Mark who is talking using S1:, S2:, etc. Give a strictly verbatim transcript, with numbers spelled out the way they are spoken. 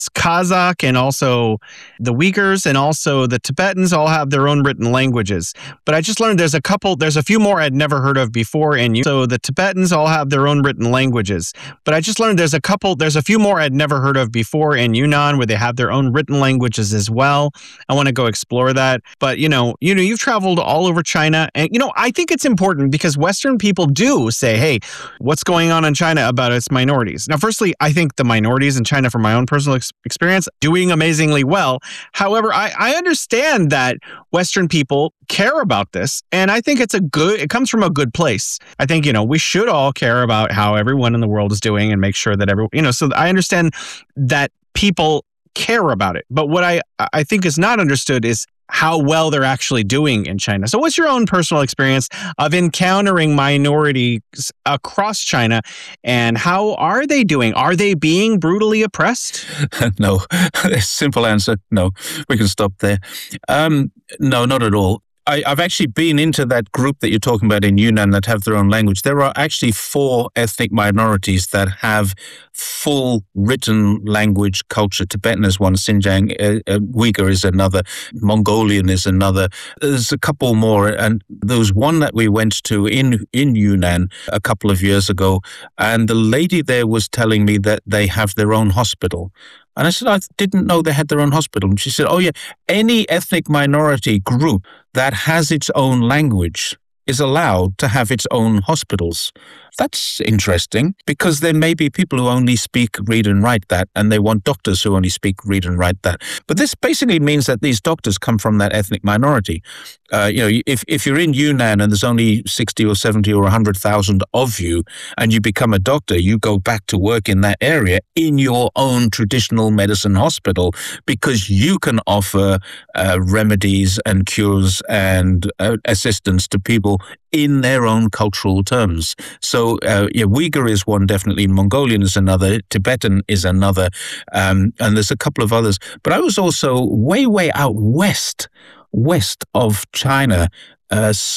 S1: Kazakh and also the Uyghurs and also the Tibetans all have their own written languages. But I just learned there's a couple, there's a few more I'd never heard of before. And so the Tibetans all have their own written languages. But I just learned there's a couple, there's a few more I'd never heard of before in Yunnan where they have their own written languages as well. I want to go explore that. But you know, you know, you've traveled all over China, and you know, I think it's important because Western people do say, "Hey, what's going on in China about its minorities?" Now, firstly, I think the minorities in China, from my own personal ex- experience, doing amazingly well. However, I, I understand that Western people care about this, and I think it's a good, it comes from a good place. I think, you know, we should all care about how everyone in the world is doing and make sure that everyone, you know, so I understand that people care about it. But what I, I think is not understood is how well they're actually doing in China. So what's your own personal experience of encountering minorities across China, and how are they doing? Are they being brutally oppressed?
S2: No. Simple answer, no. We can stop there. Um, no, not at all. I, I've actually been into that group that you're talking about in Yunnan that have their own language. There are actually four ethnic minorities that have full written language culture. Tibetan is one, Xinjiang, uh, uh, Uyghur is another, Mongolian is another. There's a couple more, and there was one that we went to in, in Yunnan a couple of years ago, and the lady there was telling me that they have their own hospital. And I said, I didn't know they had their own hospital. And she said, oh yeah, any ethnic minority group that has its own language is allowed to have its own hospitals. That's interesting, because there may be people who only speak, read and write that, and they want doctors who only speak, read and write that. But this basically means that these doctors come from that ethnic minority. Uh, you know, if, if you're in Yunnan and there's only sixty or seventy or one hundred thousand of you, and you become a doctor, you go back to work in that area in your own traditional medicine hospital, because you can offer uh, remedies and cures and uh, assistance to people in their own cultural terms. So uh, yeah, Uyghur is one, definitely. Mongolian is another. Tibetan is another. Um, and there's a couple of others. But I was also way, way out west, west of China, uh,